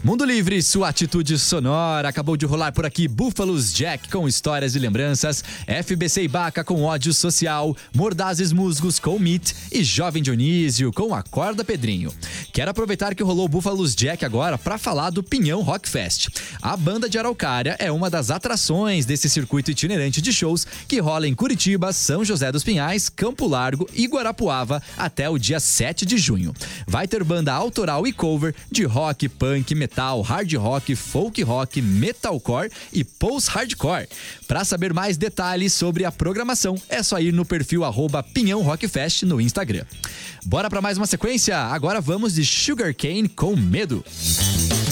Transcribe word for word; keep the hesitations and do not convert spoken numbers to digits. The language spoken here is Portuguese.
Mundo Livre, sua atitude sonora. Acabou de rolar por aqui Búfalos Jack com histórias e lembranças, F B C Ibaka com ódio social, Mordazes Musgos com Meat e Jovem Dionísio com Acorda Pedrinho. Quero aproveitar que rolou Búfalos Jack agora para falar do Pinhão Rock Fest. A banda de Araucária é uma das atrações desse circuito itinerante de shows que rola em Curitiba, São José dos Pinhais, Campo Largo e Guarapuava até o dia sete de junho. Vai ter banda autoral e cover de rock, punk, metal, hard rock, folk rock, metalcore e post-hardcore. Para saber mais detalhes sobre a programação, é só ir no perfil arroba Pinhão Rock Fest no Instagram. Bora para mais uma sequência? Agora vamos de Sugarcane com Medo.